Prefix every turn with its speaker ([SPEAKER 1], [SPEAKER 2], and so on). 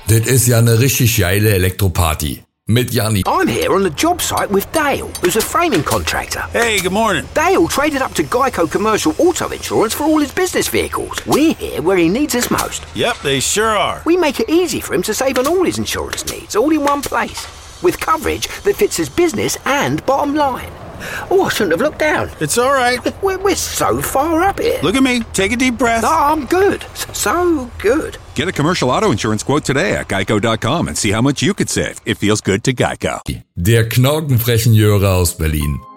[SPEAKER 1] Das ist ja eine richtig geile Elektroparty. Mit Janni.
[SPEAKER 2] I'm here on the job site with Dale, who's a framing contractor.
[SPEAKER 3] Hey, good morning.
[SPEAKER 2] Dale traded up to Geico Commercial Auto Insurance for all his business vehicles. We're here where he needs us most.
[SPEAKER 3] Yep, they sure are.
[SPEAKER 2] We make it easy for him to save on all his insurance needs, all in one place, with coverage that fits his business and bottom line. Oh, I shouldn't have looked down.
[SPEAKER 3] It's all right.
[SPEAKER 2] We're so far up here.
[SPEAKER 3] Look at me. Take a deep breath.
[SPEAKER 2] Oh, I'm good. So good.
[SPEAKER 4] Get a commercial auto insurance quote today at geico.com and see how much you could save. It feels good to Geico.
[SPEAKER 1] Der Knorkenfrechenjöre aus Berlin.